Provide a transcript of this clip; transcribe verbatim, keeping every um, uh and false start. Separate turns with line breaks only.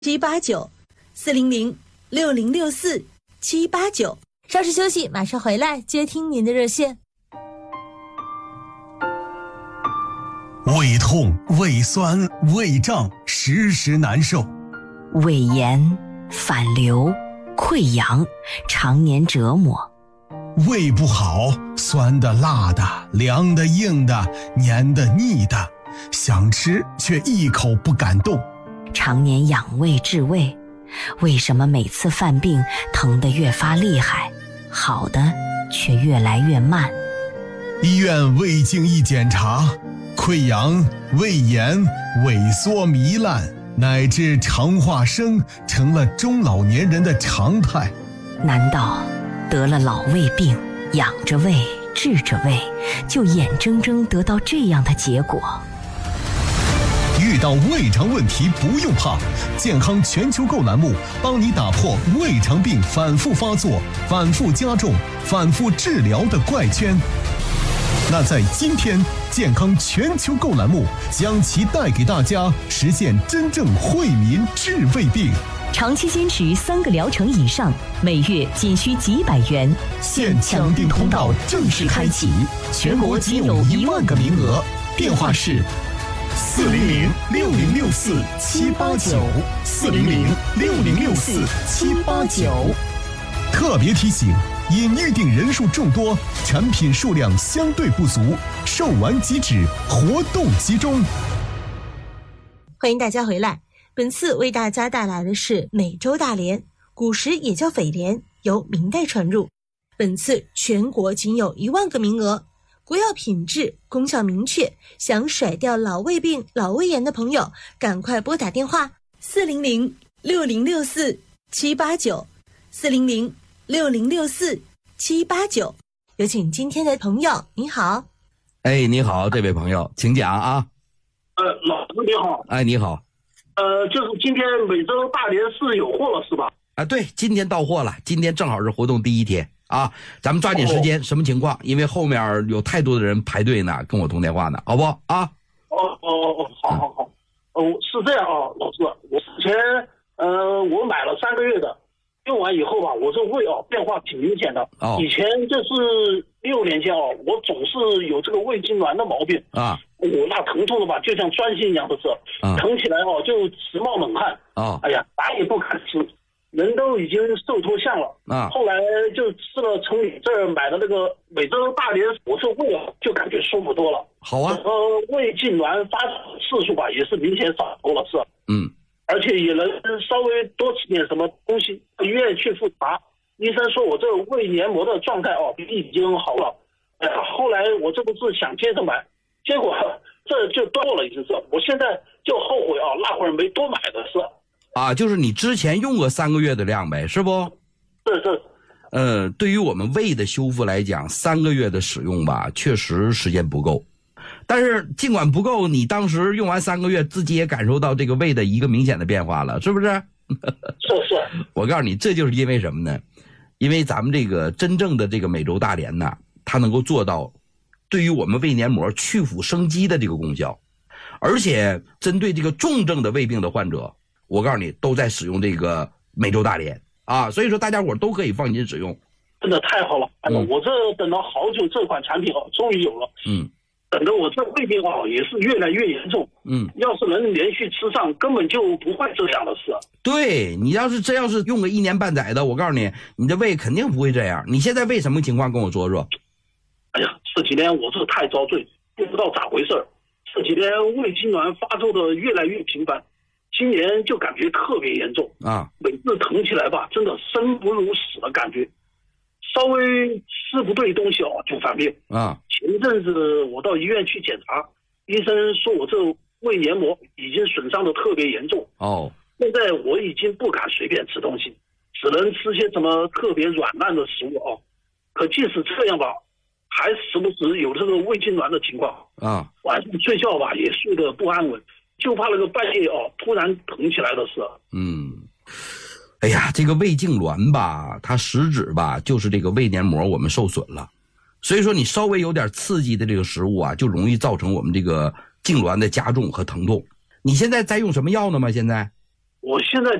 七八九，四零零六零六四七八九。
稍事休息，马上回来接听您的热线。
胃痛、胃酸、胃胀，时时难受；
胃炎、反流、溃疡，常年折磨。
胃不好，酸的、辣的、凉的、硬的、黏的、腻的，想吃却一口不敢动。
常年养胃治胃，为什么每次犯病疼得越发厉害，好的却越来越慢？
医院胃镜一检查，溃疡、胃炎、萎缩糜烂，乃至肠化生成了中老年人的常态。
难道得了老胃病，养着胃治着胃，就眼睁睁得到这样的结果？
遇到胃肠问题不用怕，健康全球购栏目帮你打破胃肠病反复发作、反复加重、反复治疗的怪圈。那在今天，健康全球购栏目将其带给大家实现真正惠民治胃病。
长期坚持三个疗程以上，每月仅需几百元，
现抢订通道正式开启，全国仅有一万个名额，电话是四零零六零六四七八九，四零零六零六四七八九。特别提醒，因预订人数众多，产品数量相对不足，售完即止，活动集中。
欢迎大家回来，本次为大家带来的是美洲大莲，古时也叫蜚莲，由明代传入。本次全国仅有一万个名额，国药品质，功效明确，想甩掉老胃病、老胃炎的朋友，赶快拨打电话四零零六零六四七八九，四零零六零六四七八九。有请今天的朋友，你好。
哎，你好，这位朋友，请讲啊。
呃，老师你好。
哎，你好。
呃，就是今天美洲大莲是有货了是吧？
啊，对，今天到货了，今天正好是活动第一天啊，咱们抓紧时间。哦、什么情况？因为后面有太多的人排队呢，跟我通电话呢，好不好啊？
哦哦哦，好好好。哦、嗯呃，是这样啊，老师，我之前呃我买了三个月的，用完以后吧，我这胃啊变化挺明显的。哦。以前就是六年前啊，我总是有这个胃痉挛的毛病啊。我、哦、那疼痛的吧，就像钻心一样的是，啊、疼起来哦就直冒冷汗。啊。哎呀，啥也不敢吃。人都已经瘦脱相了啊！后来就吃了从你这儿买的那个美洲大莲，我这胃啊就感觉舒服多了。
好啊，
呃，胃痉挛发作次数吧也是明显少多了，是。嗯，而且也能稍微多吃点什么东西。医院去复查，医生说我这个胃黏膜的状态哦已经好了。哎呀，后来我这不是想接着买，结果这就断了，已经是。我现在就后悔啊，那会儿没多买的是。
啊，就是你之前用过三个月的量呗，是不？
是是。
呃，对于我们胃的修复来讲，三个月的使用吧，确实时间不够。但是尽管不够，你当时用完三个月，自己也感受到这个胃的一个明显的变化了，是不是？
是是。
我告诉你，这就是因为什么呢？因为咱们这个真正的这个美洲大莲呢，它能够做到对于我们胃黏膜去腐生肌的这个功效，而且针对这个重症的胃病的患者。我告诉你，都在使用这个美洲大莲啊，所以说大家伙都可以放心使用。
真的太好了！哎、嗯，我这等了好久，这款产品哦，终于有了。嗯，等着我这胃病哦也是越来越严重。嗯，要是能连续吃上，根本就不会这样的事。
对，你要是真要是用个一年半载的，我告诉你，你的胃肯定不会这样。你现在胃什么情况？跟我说说。
哎呀，这几天我是太遭罪，不知道咋回事。这几天胃痉挛发作的越来越频繁。今年就感觉特别严重啊！每次疼起来吧，真的生不如死的感觉。稍微吃不对东西哦，就犯病啊！前阵子我到医院去检查，医生说我这胃黏膜已经损伤的特别严重哦。现在我已经不敢随便吃东西，只能吃些什么特别软烂的食物哦。可即使这样吧，还时不时有这个胃痉挛的情况啊。晚上睡觉吧，也睡得不安稳。就怕那个半夜哦，突然疼起来的事。
嗯，哎呀，这个胃痉挛吧，它实质吧就是这个胃黏膜我们受损了，所以说你稍微有点刺激的这个食物啊，就容易造成我们这个痉挛的加重和疼痛。你现在在用什么药呢吗？现在？
我现在